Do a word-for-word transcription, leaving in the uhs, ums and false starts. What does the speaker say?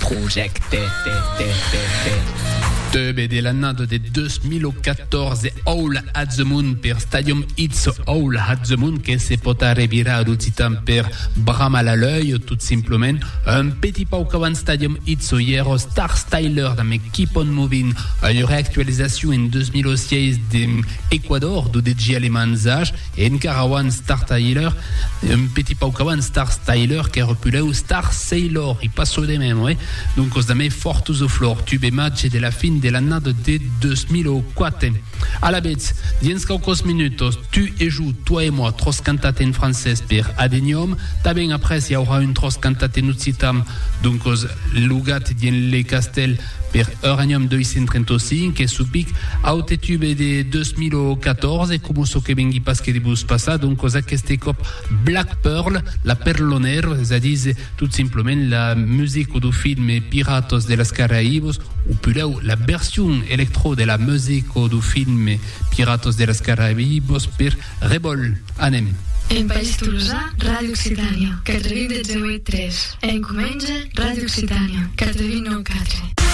Project Tebe dell'anno del duemilaquattorze All at the Moon per Stadium It's All at the Moon che si potrà revirare l'ultime per Brahma à l'œil tout simplement un petit peu avant Stadium It's Hiero Star Styler da me Keep on Moving une réactualisation en duemilaseize d'Equador do D J Alemanzage et en Carawan Star Styler un petit peu avant Star Styler qui repuleu Star Sailor il passe de même ouais donc os da me fortus au flor tube match de la fin de l'année de duemilaquattro. À la bête, diens quelques minutes, tu et je, toi et moi, tros cantate en français per Adenium. Taben après, il y aura une tros cantate en Utsitam, donc os lugat dien le castel per Uranium duecentotrentacinque, et supic, aute tube de duemilaquattorze, comme so que vengi pas que debus passa, donc os aquesta cop Black Pearl, la perlonero, c'est-à-dire tout simplement la musique du film Piratos de las Caraïbos, ou plus là, la version électro de la musique du film Piratos de las Caraïbos per Rebol. Anem. En País Tolosa, Ràdio Occitània, quatre vint zero tres. En Comenja, Ràdio Occitània, quatre vint nou quatre.